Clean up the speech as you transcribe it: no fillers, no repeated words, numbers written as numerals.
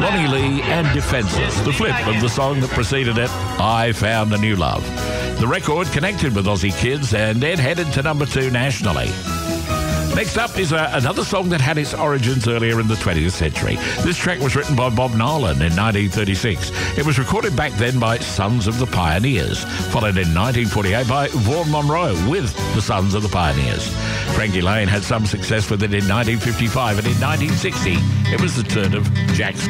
Ronnie Lee and Defences, the flip of the song that preceded it, I Found a New Love. The record connected with Aussie kids and it headed to number 2 nationally. Next up is another song that had its origins earlier in the 20th century. This track was written by Bob Nolan in 1936. It was recorded back then by Sons of the Pioneers, followed in 1948 by Vaughan Monroe with the Sons of the Pioneers. Frankie Lane had some success with it in 1955, and in 1960 it was the turn of Jack